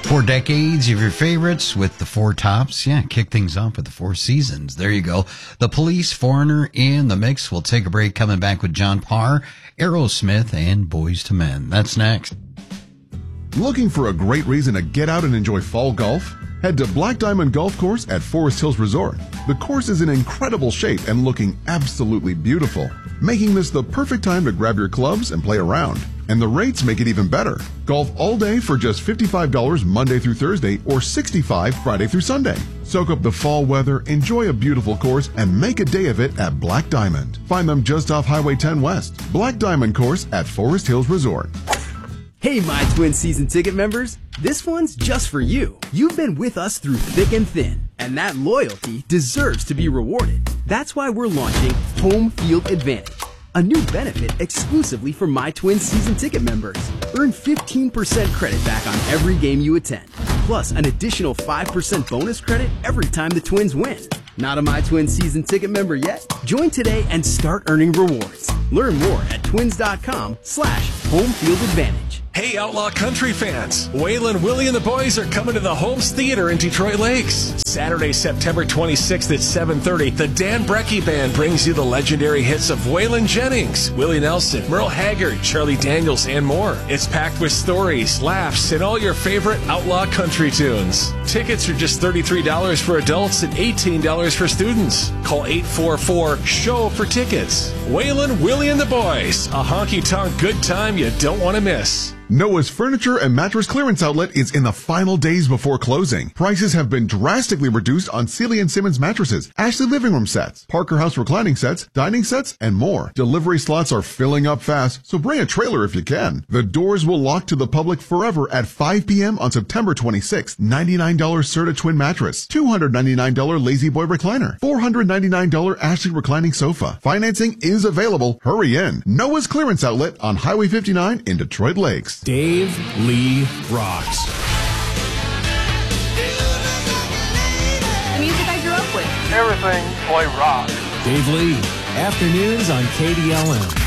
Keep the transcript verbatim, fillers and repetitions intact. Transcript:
Four decades of your favorites with the four tops. Yeah, kick things off with the four seasons. There you go. The Police, Foreigner, and The Mix. We'll take a break, coming back with John Parr, Aerosmith, and Boys to Men. That's next. Looking for a great reason to get out and enjoy fall golf? Head to Black Diamond Golf Course at Forest Hills Resort. The course is in incredible shape and looking absolutely beautiful, making this the perfect time to grab your clubs and play around. And the rates make it even better. Golf all day for just fifty-five dollars Monday through Thursday or sixty-five dollars Friday through Sunday. Soak up the fall weather, enjoy a beautiful course, and make a day of it at Black Diamond. Find them just off Highway ten West. Black Diamond Course at Forest Hills Resort. Hey, My Twin season ticket members, this one's just for you. You've been with us through thick and thin, and that loyalty deserves to be rewarded. That's why we're launching Home Field Advantage, a new benefit exclusively for My Twin season ticket members. Earn fifteen percent credit back on every game you attend, plus an additional five percent bonus credit every time the Twins win. Not a My Twin season ticket member yet? Join today and start earning rewards. Learn more at twins.com slash home field advantage. Hey, Outlaw Country fans! Waylon, Willie, and the boys are coming to the Holmes Theater in Detroit Lakes. Saturday, September twenty-sixth at seven thirty, the Dan Brecky Band brings you the legendary hits of Waylon Jennings, Willie Nelson, Merle Haggard, Charlie Daniels, and more. It's packed with stories, laughs, and all your favorite outlaw country tunes. Tickets are just thirty-three dollars for adults and eighteen dollars for students. Call eight four four, S H O W for tickets. Waylon, Willie, and the boys. A honky-tonk good time you don't want to miss. Noah's Furniture and Mattress Clearance Outlet is in the final days before closing. Prices have been drastically reduced on Sealy and Simmons mattresses, Ashley living room sets, Parker House reclining sets, dining sets, and more. Delivery slots are filling up fast, so bring a trailer if you can. The doors will lock to the public forever at five p.m. on September twenty-sixth. ninety-nine dollars Serta Twin Mattress, two hundred ninety-nine dollars Lazy Boy Recliner, four hundred ninety-nine dollars Ashley Reclining Sofa. Financing is available. Hurry in. Noah's Clearance Outlet on Highway fifty-nine in Detroit Lakes. Dave Lee rocks. The music I grew up with. Everything boy rock. Dave Lee, afternoons on K D L M.